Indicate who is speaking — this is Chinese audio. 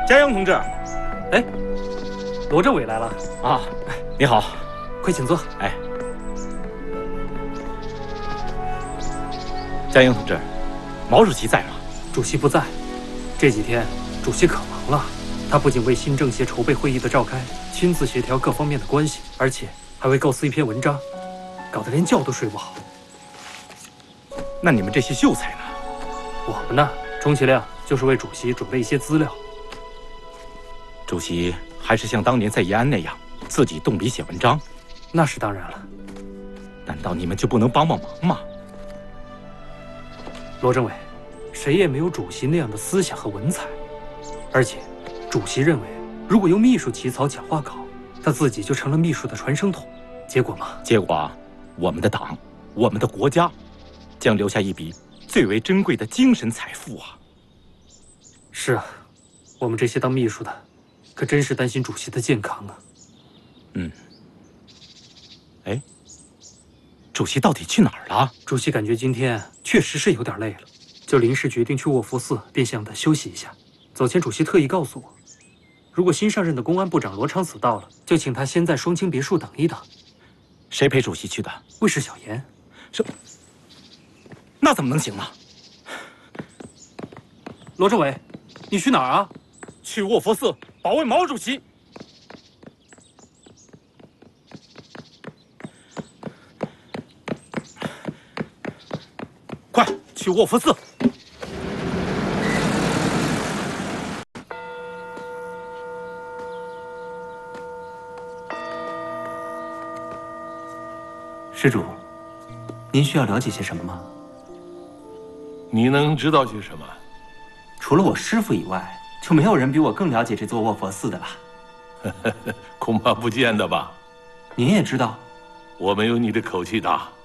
Speaker 1: 家英同志，
Speaker 2: 哎，罗政委来了
Speaker 1: 啊！你好，
Speaker 2: 快请坐。
Speaker 1: 哎，家英同志，毛主席在吗？
Speaker 2: 主席不在，这几天主席可忙了。他不仅为新政协筹备会议的召开亲自协调各方面的关系，而且还会构思一篇文章，搞得连觉都睡不好。
Speaker 1: 那你们这些秀才呢？
Speaker 2: 我们呢，充其量就是为主席准备一些资料。
Speaker 1: 主席还是像当年在延安那样，自己动笔写文章？
Speaker 2: 那是当然了。
Speaker 1: 难道你们就不能帮帮忙吗？
Speaker 2: 罗政委，谁也没有主席那样的思想和文采，而且，主席认为，如果由秘书起草讲话稿，他自己就成了秘书的传声筒。结果嘛？
Speaker 1: 结果，我们的党，我们的国家，将留下一笔最为珍贵的精神财富啊！
Speaker 2: 是啊，我们这些当秘书的，可真是担心主席的健康啊。
Speaker 1: 哎，主席到底去哪儿了？
Speaker 2: 主席感觉今天确实是有点累了，就临时决定去卧佛寺变相的休息一下。走前，主席特意告诉我，如果新上任的公安部长罗昌子到了，就请他先在双清别墅等一等。
Speaker 1: 谁陪主席去的？
Speaker 2: 卫士小严。
Speaker 1: 那怎么能行呢？
Speaker 2: 罗政委，你去哪儿啊？
Speaker 1: 去卧佛寺保卫毛主席。快去卧佛寺！
Speaker 2: 施主，您需要了解些什么吗？
Speaker 3: 你能知道些什么？
Speaker 2: 除了我师父以外，就没有人比我更了解这座卧佛寺的了。
Speaker 3: 恐怕不见得吧。
Speaker 2: 您也知道，
Speaker 3: 我没有你的口气大。